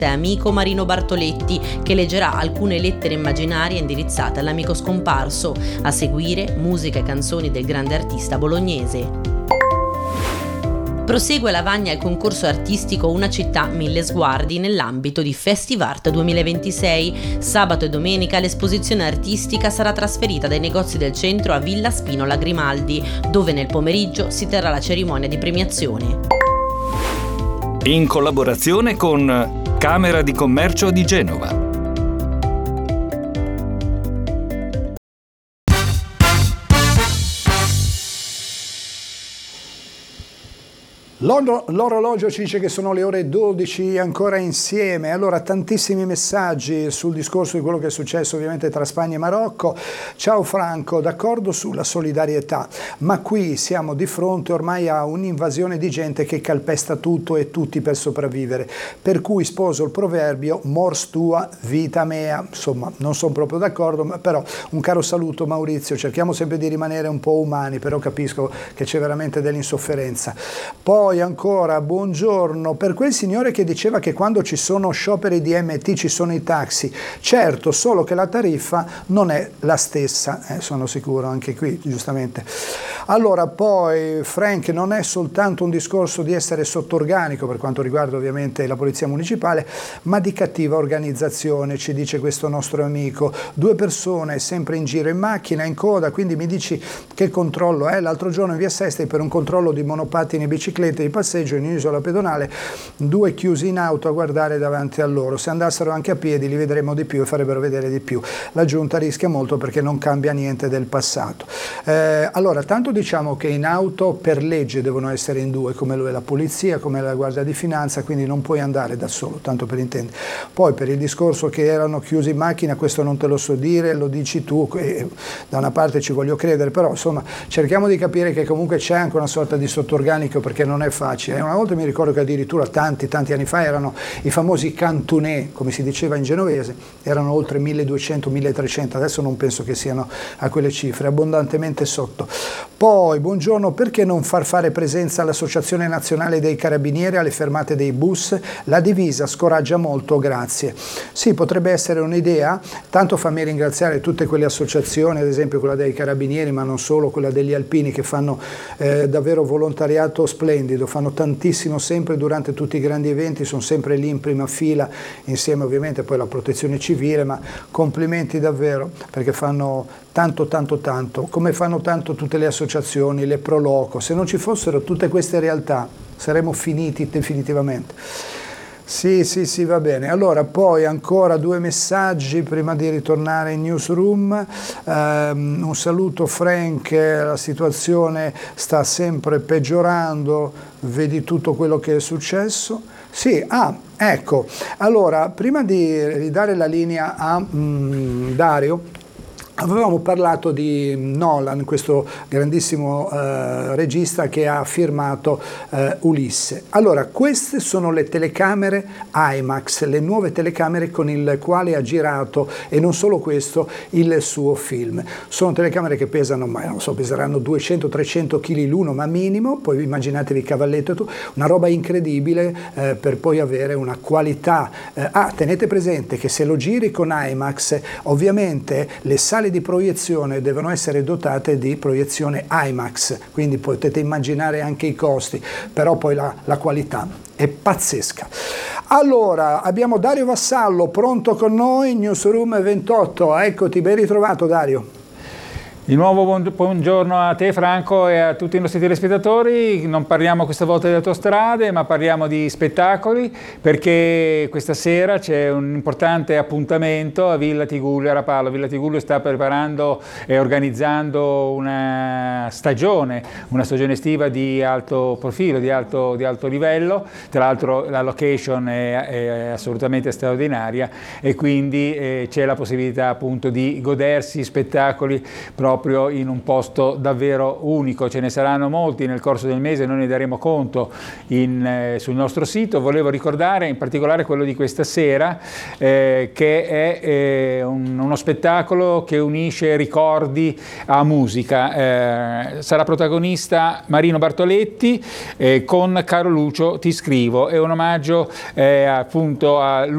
amico Marino Bartoletti, che leggerà alcune lettere immaginarie indirizzate all'amico scomparso. A seguire musica e canzoni del grande artista bolognese. Prosegue a Lavagna il concorso artistico Una città, mille sguardi nell'ambito di Festivart 2026. Sabato e domenica l'esposizione artistica sarà trasferita dai negozi del centro a Villa Spinola Grimaldi, dove nel pomeriggio si terrà la cerimonia di premiazione. In collaborazione con Camera di Commercio di Genova. L'orologio ci dice che sono le ore 12 ancora insieme. Allora, tantissimi messaggi sul discorso di quello che è successo ovviamente tra Spagna e Marocco. Ciao Franco, d'accordo sulla solidarietà, ma qui siamo di fronte ormai a un'invasione di gente che calpesta tutto e tutti per sopravvivere, per cui sposo il proverbio mors tua vita mea. Insomma, non sono proprio d'accordo, ma però un caro saluto Maurizio, cerchiamo sempre di rimanere un po' umani, però capisco che c'è veramente dell'insofferenza. Poi ancora, buongiorno, per quel signore che diceva che quando ci sono scioperi di MT ci sono i taxi, certo, solo che la tariffa non è la stessa, sono sicuro, anche qui, giustamente. Allora, poi, Frank, non è soltanto un discorso di essere sottorganico per quanto riguarda ovviamente la polizia municipale, ma di cattiva organizzazione, ci dice questo nostro amico. 2 persone sempre in giro in macchina, in coda, quindi mi dici che controllo è? L'altro giorno in via Sesti per un controllo di monopattini e biciclette di passeggio in isola pedonale, 2 chiusi in auto a guardare davanti a loro. Se andassero anche a piedi li vedremo di più e farebbero vedere di più. La giunta rischia molto perché non cambia niente del passato. Allora, tanto diciamo che in auto per legge devono essere in 2, come lo è la polizia, come è la guardia di finanza, quindi non puoi andare da solo, tanto per intendere. Poi per il discorso che erano chiusi in macchina, questo non te lo so dire, lo dici tu, da una parte ci voglio credere, però insomma cerchiamo di capire che comunque c'è anche una sorta di sottorganico, perché non è facile. Una volta mi ricordo che addirittura tanti anni fa erano i famosi cantonè, come si diceva in genovese, erano oltre 1200-1300, adesso non penso che siano a quelle cifre, abbondantemente sotto. Poi, buongiorno, perché non far fare presenza all'Associazione Nazionale dei Carabinieri alle fermate dei bus? La divisa scoraggia molto, grazie. Sì, potrebbe essere un'idea, tanto fammi ringraziare tutte quelle associazioni, ad esempio quella dei Carabinieri, ma non solo, quella degli Alpini, che fanno davvero volontariato splendido, fanno tantissimo sempre durante tutti i grandi eventi, sono sempre lì in prima fila, insieme ovviamente poi alla protezione civile, ma complimenti davvero, perché fanno tanto, come fanno tanto tutte le associazioni, le Pro Loco. Se non ci fossero tutte queste realtà saremmo finiti definitivamente. Sì, va bene. Allora, poi ancora 2 messaggi prima di ritornare in newsroom. Un saluto Frank, la situazione sta sempre peggiorando, vedi tutto quello che è successo. Sì, ecco, allora, prima di ridare la linea a Dario, avevamo parlato di Nolan, questo grandissimo regista che ha firmato Ulisse. Allora, queste sono le telecamere IMAX, le nuove telecamere con il quale ha girato, e non solo questo, il suo film. Sono telecamere che pesano, ma non so, peseranno 200-300 kg l'uno, ma minimo, poi immaginatevi cavalletto tu, una roba incredibile per poi avere una qualità. Tenete presente che se lo giri con IMAX, ovviamente le sale di proiezione devono essere dotate di proiezione IMAX, quindi potete immaginare anche i costi, però poi la qualità è pazzesca. Allora, abbiamo Dario Vassallo pronto con noi, Newsroom 28, eccoti, ben ritrovato Dario. Di nuovo buongiorno a te Franco e a tutti i nostri telespettatori. Non parliamo questa volta di autostrade, ma parliamo di spettacoli, perché questa sera c'è un importante appuntamento a Villa Tigullio a Rapallo. Villa Tigullio sta preparando e organizzando una stagione estiva di alto profilo, di alto livello. Tra l'altro la location è assolutamente straordinaria e quindi c'è la possibilità appunto di godersi spettacoli proprio in un posto davvero unico. Ce ne saranno molti nel corso del mese, noi ne daremo conto sul nostro sito. Volevo ricordare in particolare quello di questa sera, che è uno spettacolo che unisce ricordi a musica. Sarà protagonista Marino Bartoletti con Caro Lucio Ti scrivo. È un omaggio appunto a